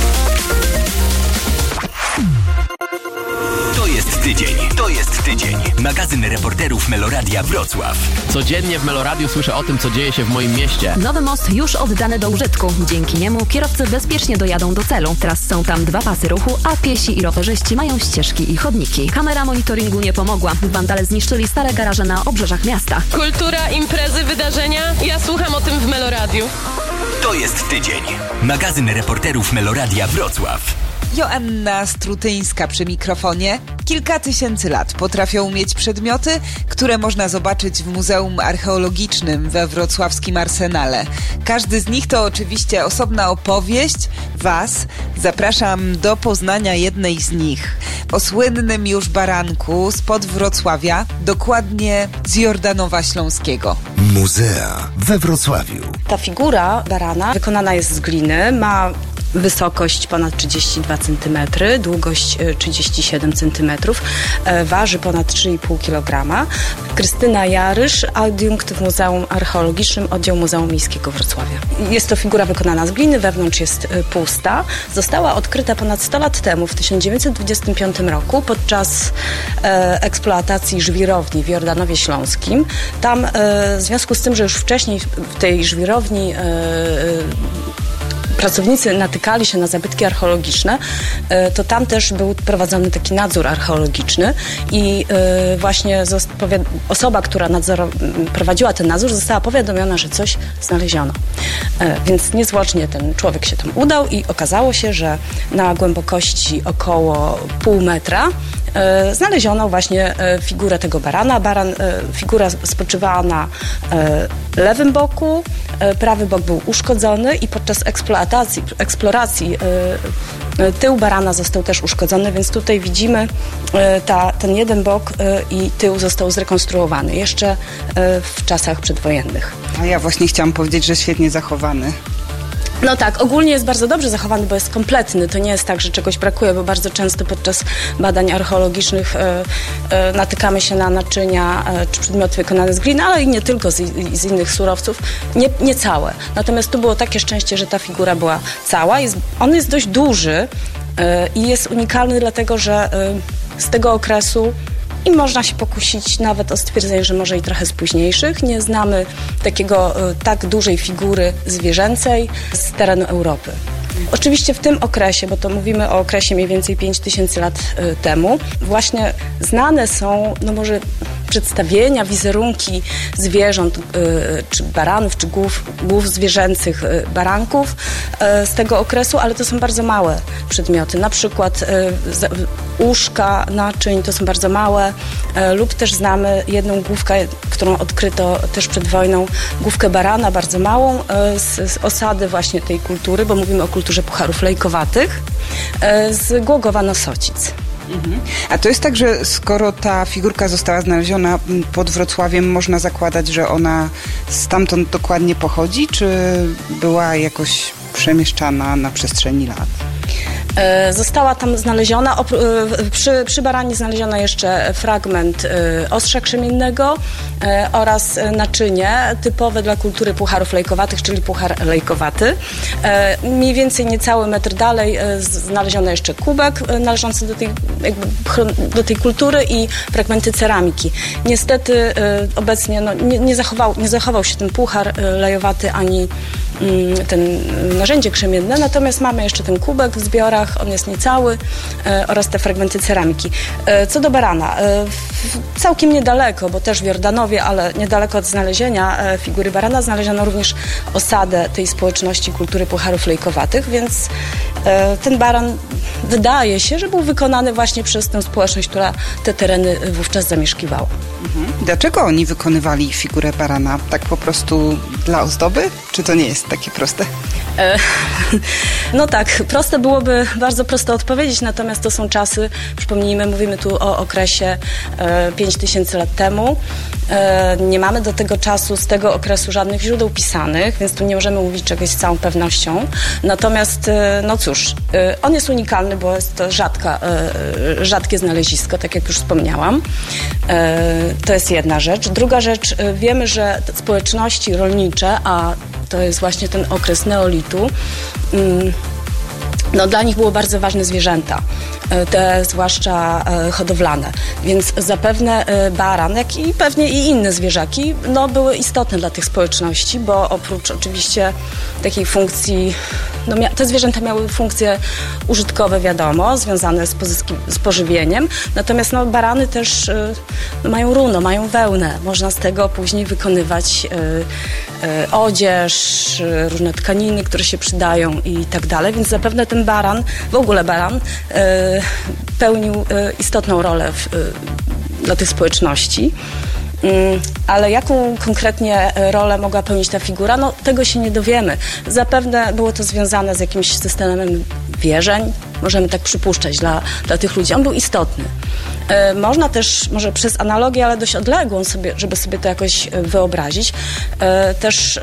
To jest tydzień. To jest tydzień. Magazyn reporterów Meloradia Wrocław. Codziennie w Meloradiu słyszę o tym, co dzieje się w moim mieście. Nowy most już oddany do użytku. Dzięki niemu kierowcy bezpiecznie dojadą do celu. Teraz są tam dwa pasy ruchu, a piesi i rowerzyści mają ścieżki i chodniki. Kamera monitoringu nie pomogła. Wandale zniszczyli stare garaże na obrzeżach miasta. Kultura, imprezy, wydarzenia. Ja słucham o tym w Meloradiu. To jest tydzień. Magazyn reporterów Meloradia Wrocław. Joanna Strutyńska przy mikrofonie. Kilka tysięcy lat potrafią mieć przedmioty, które można zobaczyć w Muzeum Archeologicznym we wrocławskim Arsenale. Każdy z nich to oczywiście osobna opowieść. Was zapraszam do poznania jednej z nich. O słynnym już baranku spod Wrocławia, dokładnie z Jordanowa Śląskiego. Muzea we Wrocławiu. Ta figura barana wykonana jest z gliny, ma wysokość ponad trzydzieści dwa centymetry, długość trzydzieści siedem centymetrów, waży ponad trzy i pół kilograma. Krystyna Jarysz, adiunkt w Muzeum Archeologicznym, Oddział Muzeum Miejskiego Wrocławia. Jest to figura wykonana z gliny, wewnątrz jest pusta. Została odkryta ponad sto lat temu, w tysiąc dziewięćset dwudziestym piątym roku, podczas e, eksploatacji żwirowni w Jordanowie Śląskim. Tam e, w związku z tym, że już wcześniej w tej żwirowni e, pracownicy natykali się na zabytki archeologiczne, to tam też był prowadzony taki nadzór archeologiczny i właśnie osoba, która nadzor, prowadziła ten nadzór, została powiadomiona, że coś znaleziono. Więc niezwłocznie ten człowiek się tam udał i okazało się, że na głębokości około pół metra znaleziono właśnie figurę tego barana. Baran, figura spoczywała na lewym boku, prawy bok był uszkodzony i podczas eksploatacji, eksploracji tył barana został też uszkodzony, więc tutaj widzimy ta, ten jeden bok i tył został zrekonstruowany jeszcze w czasach przedwojennych. A ja właśnie chciałam powiedzieć, że świetnie zachowany. No tak, ogólnie jest bardzo dobrze zachowany, bo jest kompletny. To nie jest tak, że czegoś brakuje, bo bardzo często podczas badań archeologicznych e, e, natykamy się na naczynia e, czy przedmioty wykonane z gliny, ale i nie tylko z, z innych surowców, nie, nie całe. Natomiast tu było takie szczęście, że ta figura była cała. Jest, on jest dość duży e, i jest unikalny dlatego, że e, z tego okresu i można się pokusić nawet o stwierdzenie, że może i trochę z późniejszych. Nie znamy takiego tak dużej figury zwierzęcej z terenu Europy. Oczywiście w tym okresie, bo to mówimy o okresie mniej więcej pięć tysięcy lat y, temu, właśnie znane są, no może przedstawienia, wizerunki zwierząt, y, czy baranów, czy głów, głów zwierzęcych y, baranków y, z tego okresu, ale to są bardzo małe przedmioty. Na przykład y, z, uszka naczyń to są bardzo małe y, lub też znamy jedną główkę, którą odkryto też przed wojną, główkę barana, bardzo małą, y, z, z osady właśnie tej kultury, bo mówimy o kulturze pucharów lejkowatych, y, z Głogowa Nosocic. Mhm. A to jest tak, że skoro ta figurka została znaleziona pod Wrocławiem, można zakładać, że ona stamtąd dokładnie pochodzi, czy była jakoś przemieszczana na przestrzeni lat? Została tam znaleziona, przy, przy baranie znaleziono jeszcze fragment ostrza krzemiennego oraz naczynie typowe dla kultury pucharów lejkowatych, czyli puchar lejkowaty. Mniej więcej niecały metr dalej znaleziono jeszcze kubek należący do tej, jakby, do tej kultury i fragmenty ceramiki. Niestety obecnie no, nie, nie, zachował, nie zachował się ten puchar lejowaty ani ten narzędzie krzemienne, natomiast mamy jeszcze ten kubek w zbiorach, on jest niecały oraz te fragmenty ceramiki. Co do barana, całkiem niedaleko, bo też w Jordanowie, ale niedaleko od znalezienia figury barana znaleziono również osadę tej społeczności kultury pucharów lejkowatych, więc ten baran wydaje się, że był wykonany właśnie przez tę społeczność, która te tereny wówczas zamieszkiwała. Mhm. Dlaczego oni wykonywali figurę barana? Tak po prostu dla ozdoby? Czy to nie jest takie proste? E, no tak, proste byłoby bardzo prosto odpowiedzieć, natomiast to są czasy, przypomnijmy, mówimy tu o okresie e, pięć tysięcy lat temu. E, nie mamy do tego czasu, z tego okresu żadnych źródeł pisanych, więc tu nie możemy mówić czegoś z całą pewnością. Natomiast, e, no cóż, e, on jest unikalny, bo jest to rzadka, e, rzadkie znalezisko, tak jak już wspomniałam. E, to jest jedna rzecz. Druga rzecz, e, wiemy, że te społeczności rolnicze, a to jest właśnie ten okres neolitu, mm, no dla nich było bardzo ważne zwierzęta, te zwłaszcza hodowlane, więc zapewne baran, jak i pewnie i inne zwierzaki, no były istotne dla tych społeczności, bo oprócz oczywiście takiej funkcji, no te zwierzęta miały funkcje użytkowe, wiadomo, związane z, z pożywieniem, natomiast no barany też no, mają runo, mają wełnę, można z tego później wykonywać y, y, odzież, y, różne tkaniny, które się przydają i tak dalej, więc zapewne ten baran, w ogóle baran y, pełnił y, istotną rolę w, y, dla tych społeczności. Y, ale jaką konkretnie rolę mogła pełnić ta figura? No tego się nie dowiemy. Zapewne było to związane z jakimś systemem wierzeń, możemy tak przypuszczać, dla, dla tych ludzi. On był istotny. Y, można też, może przez analogię, ale dość odległą sobie, żeby sobie to jakoś wyobrazić, y, też y,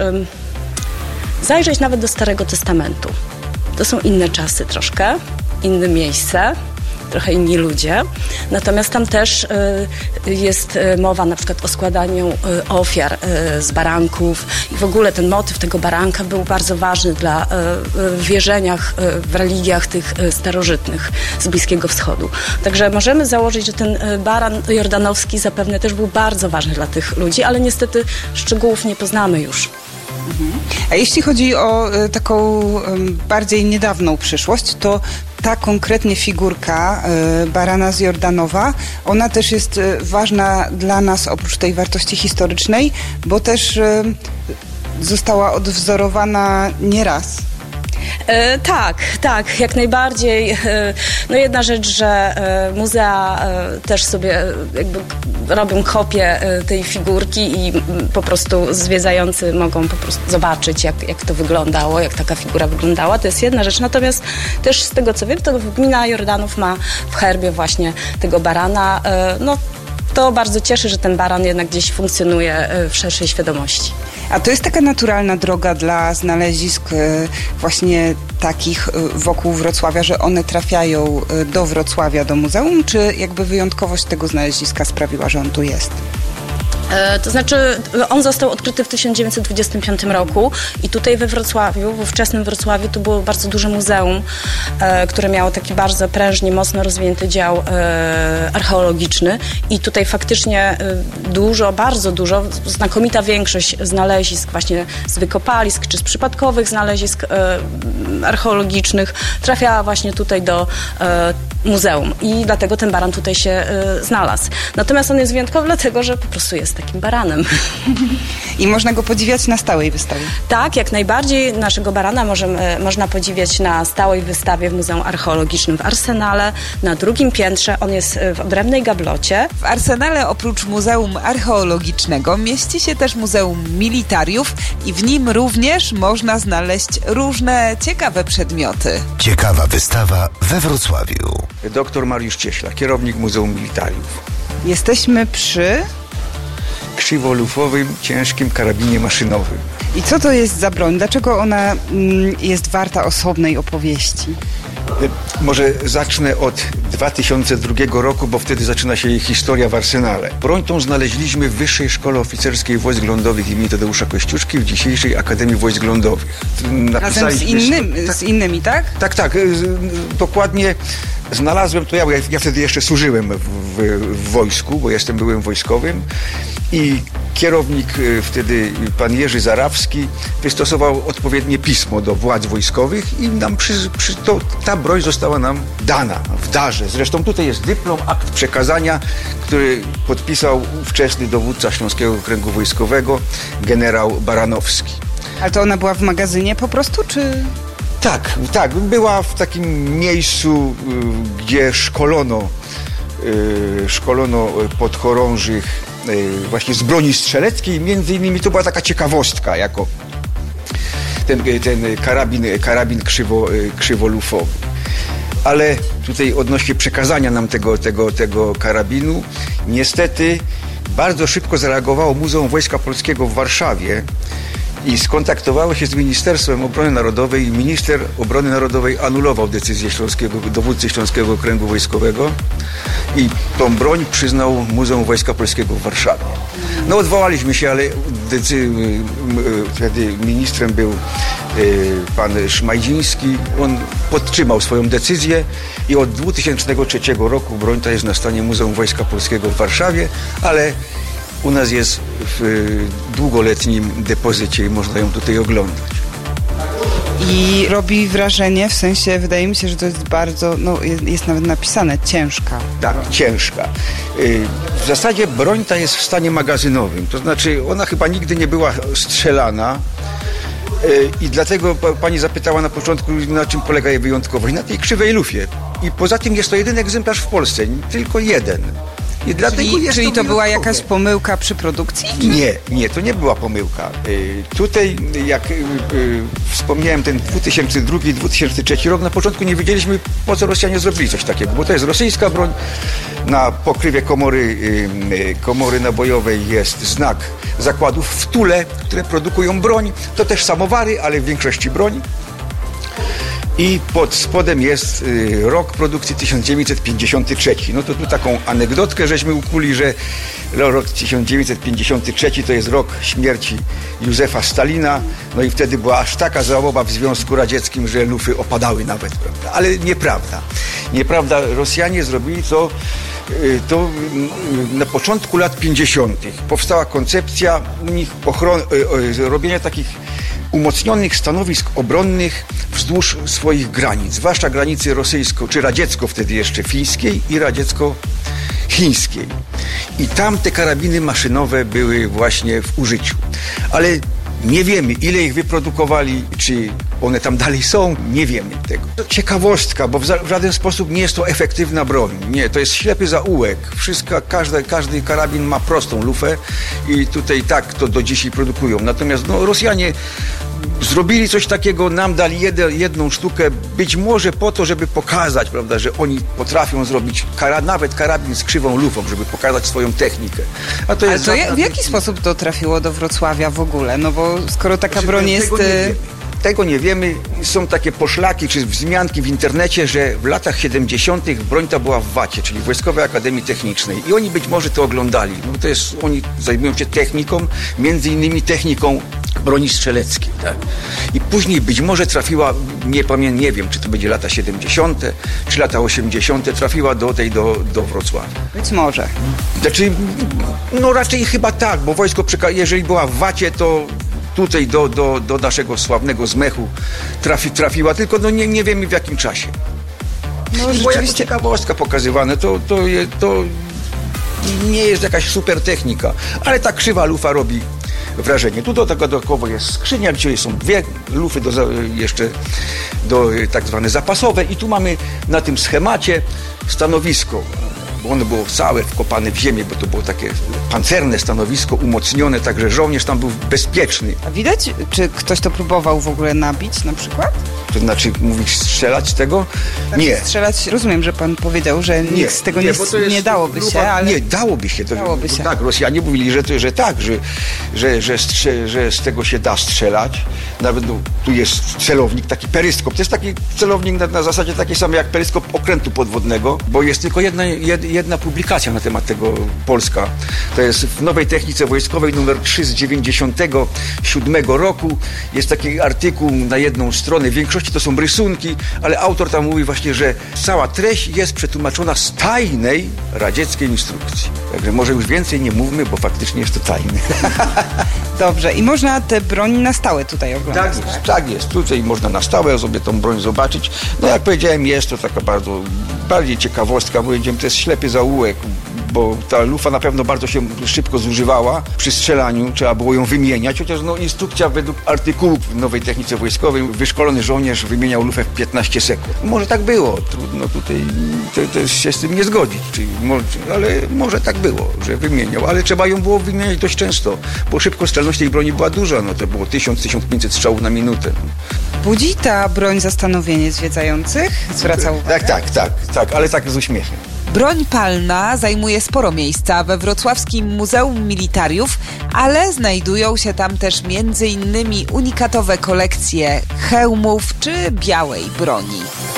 zajrzeć nawet do Starego Testamentu. To są inne czasy troszkę, inne miejsce, trochę inni ludzie. Natomiast tam też y, jest y, mowa na przykład o składaniu y, ofiar y, z baranków i w ogóle ten motyw tego baranka był bardzo ważny dla, y, w wierzeniach, y, w religiach tych y, starożytnych z Bliskiego Wschodu. Także możemy założyć, że ten y, baran jordanowski zapewne też był bardzo ważny dla tych ludzi, ale niestety szczegółów nie poznamy już. A jeśli chodzi o y, taką y, bardziej niedawną przyszłość, to ta konkretnie figurka y, barana z Jordanowa, ona też jest y, ważna dla nas oprócz tej wartości historycznej, bo też y, została odwzorowana nieraz. E, tak, tak, jak najbardziej. E, no jedna rzecz, że e, muzea e, też sobie jakby robią kopię e, tej figurki i m, po prostu zwiedzający mogą po prostu zobaczyć, jak, jak to wyglądało, jak taka figura wyglądała. To jest jedna rzecz. Natomiast też z tego, co wiem, to gmina Jordanów ma w herbie właśnie tego barana. E, no to bardzo cieszy, że ten baran jednak gdzieś funkcjonuje w szerszej świadomości. A to jest taka naturalna droga dla znalezisk właśnie takich wokół Wrocławia, że one trafiają do Wrocławia, do muzeum, czy jakby wyjątkowość tego znaleziska sprawiła, że on tu jest? To znaczy, on został odkryty w tysiąc dziewięćset dwudziestym piątym roku i tutaj we Wrocławiu, w ówczesnym Wrocławiu, to było bardzo duże muzeum, e, które miało taki bardzo prężnie, mocno rozwinięty dział e, archeologiczny i tutaj faktycznie e, dużo, bardzo dużo, znakomita większość znalezisk właśnie z wykopalisk czy z przypadkowych znalezisk e, archeologicznych trafiała właśnie tutaj do e, muzeum i dlatego ten baran tutaj się e, znalazł. Natomiast on jest wyjątkowy dlatego, że po prostu jest takim baranem. I można go podziwiać na stałej wystawie? Tak, jak najbardziej. Naszego barana możemy, można podziwiać na stałej wystawie w Muzeum Archeologicznym w Arsenale, na drugim piętrze. On jest w odrębnej gablocie. W Arsenale oprócz Muzeum Archeologicznego mieści się też Muzeum Militariów i w nim również można znaleźć różne ciekawe przedmioty. Ciekawa wystawa we Wrocławiu. Doktor Mariusz Cieśla, kierownik Muzeum Militariów. Jesteśmy przy krzywolufowym, ciężkim karabinie maszynowym. I co to jest za broń? Dlaczego ona mm, jest warta osobnej opowieści? Może zacznę od dwa tysiące drugiego roku, bo wtedy zaczyna się jej historia w Arsenale. Broń tą znaleźliśmy w Wyższej Szkole Oficerskiej Wojsk Lądowych im. Tadeusza Kościuszki w dzisiejszej Akademii Wojsk Lądowych. Razem z, innym, tak, z innymi, tak? Tak, tak. Dokładnie znalazłem to ja, bo ja, ja wtedy jeszcze służyłem w, w, w wojsku, bo jestem byłym wojskowym i kierownik, wtedy pan Jerzy Zarawski, wystosował odpowiednie pismo do władz wojskowych i nam przy, przy, to, ta broń została nam dana w darze. Zresztą tutaj jest dyplom, akt przekazania, który podpisał ówczesny dowódca Śląskiego Okręgu Wojskowego, generał Baranowski. Ale to ona była w magazynie po prostu, czy... Tak, tak. Była w takim miejscu, gdzie szkolono, szkolono podchorążych właśnie z broni strzeleckiej. Między innymi to była taka ciekawostka, jako ten, ten karabin, karabin krzywo, krzywolufowy. Ale tutaj odnośnie przekazania nam tego, tego, tego karabinu, niestety bardzo szybko zareagowało Muzeum Wojska Polskiego w Warszawie i skontaktowało się z Ministerstwem Obrony Narodowej i minister obrony narodowej anulował decyzję śląskiego, dowódcy Śląskiego Okręgu Wojskowego i tą broń przyznał Muzeum Wojska Polskiego w Warszawie. No odwołaliśmy się, ale decy... wtedy ministrem był pan Szmajdziński. On podtrzymał swoją decyzję i od dwa tysiące trzeciego roku broń ta jest na stanie Muzeum Wojska Polskiego w Warszawie, ale u nas jest w długoletnim depozycie i można ją tutaj oglądać. I robi wrażenie, w sensie wydaje mi się, że to jest bardzo, no jest, jest nawet napisane, ciężka. Tak, ciężka. W zasadzie broń ta jest w stanie magazynowym, to znaczy ona chyba nigdy nie była strzelana i dlatego pani zapytała na początku, na czym polega jej wyjątkowość. Na tej krzywej lufie. I poza tym jest to jedyny egzemplarz w Polsce, tylko jeden. I dlatego czyli jest czyli to, to była jakaś pomyłka przy produkcji? Nie, nie, to nie była pomyłka. Y, tutaj, jak y, y, wspomniałem, ten dwa tysiące drugi dwa tysiące trzeci rok, na początku nie wiedzieliśmy, po co Rosjanie zrobili coś takiego, bo to jest rosyjska broń. Na pokrywie komory, y, y, komory nabojowej jest znak zakładów w Tule, które produkują broń. To też samowary, ale w większości broń. I pod spodem jest y, rok produkcji tysiąc dziewięćset pięćdziesiąty trzeci. No to tu taką anegdotkę żeśmy ukuli, że rok tysiąc dziewięćset pięćdziesiąty trzeci to jest rok śmierci Józefa Stalina. No i wtedy była aż taka żałoba w Związku Radzieckim, że lufy opadały nawet, prawda? Ale nieprawda. Nieprawda. Rosjanie zrobili to, y, to y, na początku lat pięćdziesiątych. Powstała koncepcja u nich ochron- y, y, robienia takich umocnionych stanowisk obronnych wzdłuż swoich granic, zwłaszcza granicy rosyjsko, czy radziecko wtedy jeszcze fińskiej i radziecko-chińskiej. I tam te karabiny maszynowe były właśnie w użyciu. Ale nie wiemy, ile ich wyprodukowali, czy one tam dalej są, nie wiemy tego. To ciekawostka, bo w, za, w żaden sposób nie jest to efektywna broń. Nie, to jest ślepy zaułek. Wszystko, każdy, każdy karabin ma prostą lufę i tutaj tak to do dzisiaj produkują. Natomiast no, Rosjanie zrobili coś takiego, nam dali jed, jedną sztukę, być może po to, żeby pokazać, prawda, że oni potrafią zrobić kara, nawet karabin z krzywą lufą, żeby pokazać swoją technikę. A to Ale jest to naprawdę... w jaki sposób to trafiło do Wrocławia w ogóle? No bo skoro taka Znaczy, broń tego jest... nie wiemy. Tego nie wiemy. Są takie poszlaki czy wzmianki w internecie, że w latach siedemdziesiątych broń ta była w wacie, czyli Wojskowej Akademii Technicznej. I oni być może to oglądali. No to jest, oni zajmują się techniką, między innymi techniką broni strzeleckiej. Tak? I później być może trafiła, nie pamiętam, nie wiem, czy to będzie lata siedemdziesiąte, czy lata osiemdziesiąte, trafiła do tej, do, do Wrocławia. Być może. Znaczy, no raczej chyba tak, bo wojsko, przeka- jeżeli była w wacie, to tutaj do, do, do naszego sławnego Zmechu trafi, trafiła, tylko no nie, nie wiemy w jakim czasie. No, bo jako ciekawostka pokazywane, to, to, je, to nie jest jakaś super technika, ale ta krzywa lufa robi wrażenie. Tu do tego dodatkowo jest skrzynia, gdzie są dwie lufy do, jeszcze do tak zwane zapasowe i tu mamy na tym schemacie stanowisko, bo ono było całe wkopane w ziemię, bo to było takie pancerne stanowisko, umocnione, także żołnierz tam był bezpieczny. A widać, czy ktoś to próbował w ogóle nabić na przykład? To znaczy, mówisz, strzelać z tego? Tak, nie. Strzelać, rozumiem, że pan powiedział, że nie, nic z tego nie, nie, bo to jest nie dałoby grupa, się, ale... Nie, dałoby się. To, dałoby się. Tak, Rosjanie mówili, że, to, że tak, że, że, że, strze, że z tego się da strzelać. Nawet no, tu jest celownik, taki peryskop. To jest taki celownik na, na zasadzie takiej samej jak peryskop okrętu podwodnego, bo jest tylko jedna, jed, jedna publikacja na temat tego polska. To jest w Nowej Technice Wojskowej numer trzy z dziewięćdziesiątego siódmego roku. Jest taki artykuł na jedną stronę. W większości większości to są rysunki, ale autor tam mówi właśnie, że cała treść jest przetłumaczona z tajnej radzieckiej instrukcji. Także może już więcej nie mówmy, bo faktycznie jest to tajne. Dobrze, i można tę broń na stałe tutaj oglądać. Tak jest, tak jest. Tutaj można na stałe sobie tą broń zobaczyć. No jak powiedziałem, jest to taka bardzo, bardziej ciekawostka, bo będziemy, to jest ślepy zaułek, bo ta lufa na pewno bardzo się szybko zużywała przy strzelaniu, trzeba było ją wymieniać, chociaż no, instrukcja według artykułu w nowej technice wojskowej, wyszkolony żołnierz wymieniał lufę w piętnaście sekund. Może tak było, trudno tutaj też się z tym nie zgodzić, czyli, ale może tak było, że wymieniał, ale trzeba ją było wymieniać dość często, bo szybkostrzelność tej broni była duża, no to było tysiąc do tysiąc pięćset strzałów na minutę. Budzi ta broń zastanowienie zwiedzających? Zwraca uwagę? Tak, tak, tak, tak, ale tak z uśmiechem. Broń palna zajmuje sporo miejsca we Wrocławskim Muzeum Militariów, ale znajdują się tam też między innymi unikatowe kolekcje hełmów czy białej broni.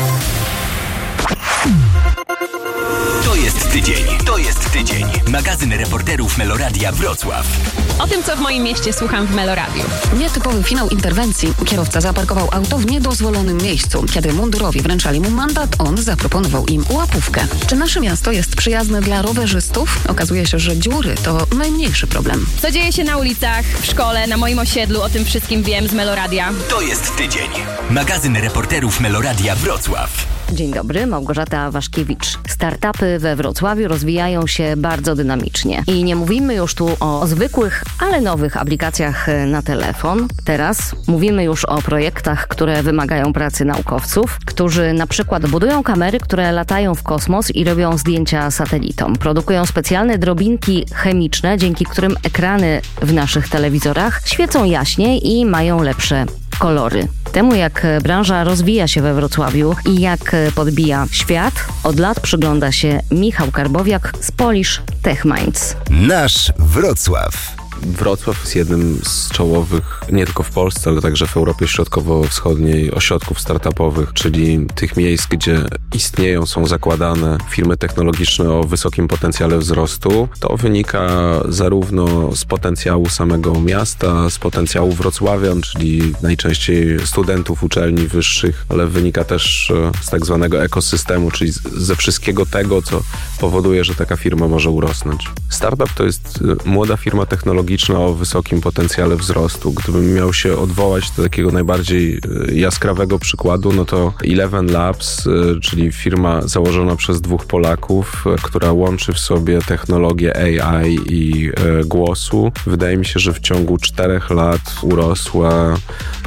To jest tydzień. To jest tydzień. Magazyn reporterów Meloradia Wrocław. O tym, co w moim mieście słucham w Meloradiu. Nietypowy finał interwencji. Kierowca zaparkował auto w niedozwolonym miejscu. Kiedy mundurowi wręczali mu mandat, on zaproponował im łapówkę. Czy nasze miasto jest przyjazne dla rowerzystów? Okazuje się, że dziury to najmniejszy problem. Co dzieje się na ulicach, w szkole, na moim osiedlu, o tym wszystkim wiem z Meloradia. To jest tydzień. Magazyn reporterów Meloradia Wrocław. Dzień dobry, Małgorzata Waszkiewicz. Startupy we Wrocławiu rozwijają się bardzo dynamicznie. I nie mówimy już tu o zwykłych, ale nowych aplikacjach na telefon. Teraz mówimy już o projektach, które wymagają pracy naukowców, którzy na przykład budują kamery, które latają w kosmos i robią zdjęcia satelitom. Produkują specjalne drobinki chemiczne, dzięki którym ekrany w naszych telewizorach świecą jaśniej i mają lepsze kolory. Temu, jak branża rozwija się we Wrocławiu i jak podbija świat, od lat przygląda się Michał Karbowiak z Polish Tech Minds. Nasz Wrocław. Wrocław jest jednym z czołowych, nie tylko w Polsce, ale także w Europie Środkowo-Wschodniej ośrodków startupowych, czyli tych miejsc, gdzie istnieją, są zakładane firmy technologiczne o wysokim potencjale wzrostu. To wynika zarówno z potencjału samego miasta, z potencjału wrocławian, czyli najczęściej studentów uczelni wyższych, ale wynika też z tak zwanego ekosystemu, czyli ze wszystkiego tego, co powoduje, że taka firma może urosnąć. Startup to jest młoda firma technologiczna o wysokim potencjale wzrostu. Gdybym miał się odwołać do takiego najbardziej jaskrawego przykładu, no to Eleven Labs, czyli firma założona przez dwóch Polaków, która łączy w sobie technologię A I i głosu. Wydaje mi się, że w ciągu czterech lat urosła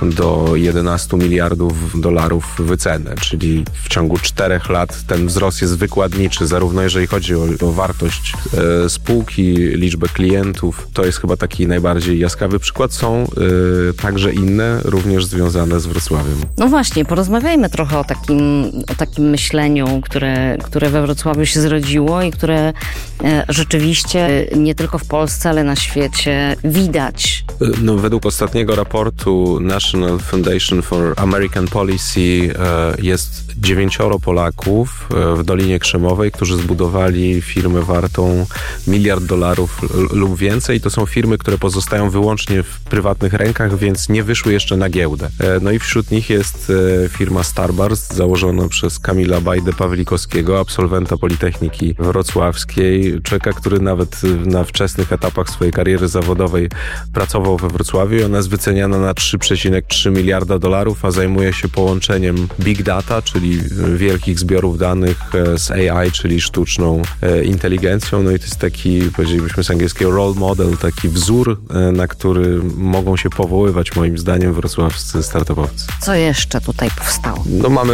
do jedenastu miliardów dolarów wycenę, czyli w ciągu czterech lat ten wzrost jest wykładniczy, zarówno jeżeli chodzi o, o wartość e, spółki, liczbę klientów. To jest chyba taki najbardziej jaskrawy przykład. Są y, także inne, również związane z Wrocławiem. No właśnie, porozmawiajmy trochę o takim, o takim myśleniu, które, które we Wrocławiu się zrodziło i które e, rzeczywiście nie tylko w Polsce, ale na świecie widać. No, według ostatniego raportu National Foundation for American Policy e, jest dziewięcioro Polaków e, w Dolinie Krzemowej, którzy zbudowali firmę wartą miliard dolarów l- lub więcej. To są firmy, które pozostają wyłącznie w prywatnych rękach, więc nie wyszły jeszcze na giełdę. No i wśród nich jest firma Starburst, założona przez Kamila Bajdę-Pawlikowskiego, absolwenta Politechniki Wrocławskiej, człowieka, który nawet na wczesnych etapach swojej kariery zawodowej pracował we Wrocławiu i ona jest wyceniana na trzy przecinek trzy miliarda dolarów, a zajmuje się połączeniem big data, czyli wielkich zbiorów danych z A I, czyli sztuczną inteligencją. No i to jest taki, powiedzielibyśmy z angielskiego role model, taki wzór, na który mogą się powoływać moim zdaniem wrocławscy startupowcy. Co jeszcze tutaj powstało? No mamy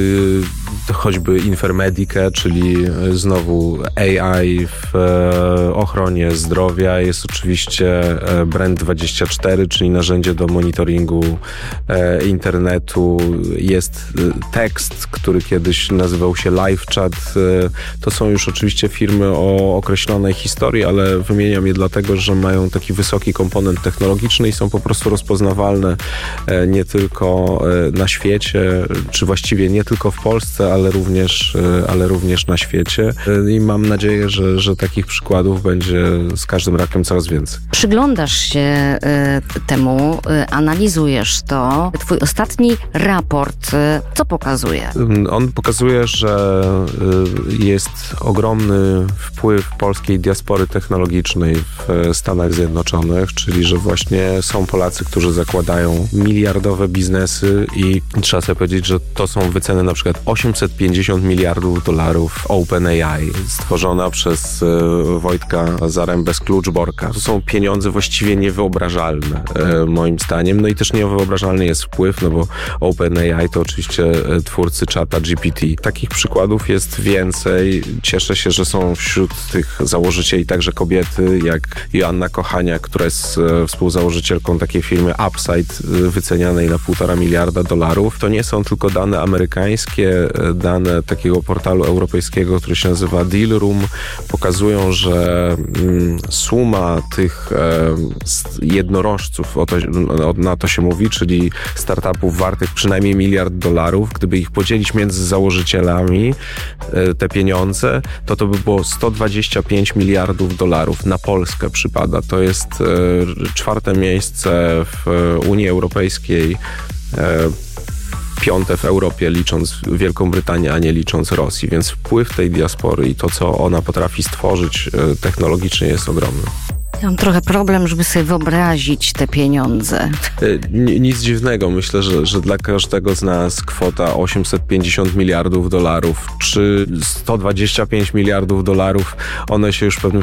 y, choćby Infermedikę, czyli znowu A I w e, ochronie zdrowia. Jest oczywiście Brand dwadzieścia cztery, czyli narzędzie do monitoringu e, internetu. Jest e, tekst, który kiedyś nazywał się LiveChat. E, to są już oczywiście firmy o określonej historii, ale wymieniam je dlatego, że mają mają taki wysoki komponent technologiczny i są po prostu rozpoznawalne nie tylko na świecie, czy właściwie nie tylko w Polsce, ale również, ale również na świecie. I mam nadzieję, że, że takich przykładów będzie z każdym rokiem coraz więcej. Przyglądasz się y, temu, y, analizujesz to. Twój ostatni raport, y, co pokazuje? On pokazuje, że y, jest ogromny wpływ polskiej diaspory technologicznej w Stanach Zjednoczonych, czyli że właśnie są Polacy, którzy zakładają miliardowe biznesy i trzeba sobie powiedzieć, że to są wyceny na przykład osiemset pięćdziesiąt miliardów dolarów OpenAI, stworzona przez y, Wojtka Zarębę z Kluczborka. To są pieniądze właściwie niewyobrażalne, y, moim zdaniem. No i też niewyobrażalny jest wpływ, no bo OpenAI to oczywiście y, twórcy czata G P T. Takich przykładów jest więcej. Cieszę się, że są wśród tych założycieli także kobiety, jak Joanna Kochania, która jest y, współzałożycielką takiej firmy Upside, y, wycenianej na półtora miliarda dolarów. To nie są tylko dane amerykańskie, y, dane takiego portalu europejskiego, który się nazywa Deal Room, pokazują, że mm, suma tych e, jednorożców, o to, o, na to się mówi, czyli startupów wartych przynajmniej miliard dolarów, gdyby ich podzielić między założycielami e, te pieniądze, to to by było sto dwadzieścia pięć miliardów dolarów. Na Polskę przypada. To jest e, czwarte miejsce w Unii Europejskiej, e, piąte w Europie, licząc Wielką Brytanię, a nie licząc Rosji, więc wpływ tej diaspory i to, co ona potrafi stworzyć technologicznie, jest ogromny. Ja mam trochę problem, żeby sobie wyobrazić te pieniądze. Nic dziwnego. Myślę, że, że dla każdego z nas kwota osiemset pięćdziesiąt miliardów dolarów czy sto dwadzieścia pięć miliardów dolarów, one się już w pewnym